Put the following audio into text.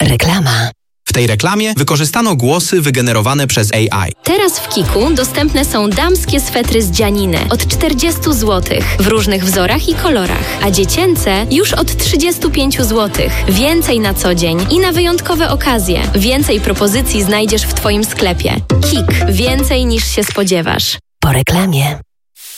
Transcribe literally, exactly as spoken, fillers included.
Reklama. W tej reklamie wykorzystano głosy wygenerowane przez A I. Teraz w Kiku dostępne są damskie swetry z dzianiny od czterdzieści złotych w różnych wzorach i kolorach, a dziecięce już od trzydzieści pięć złotych. Więcej na co dzień i na wyjątkowe okazje. Więcej propozycji znajdziesz w Twoim sklepie. Kik. Więcej niż się spodziewasz. Po reklamie.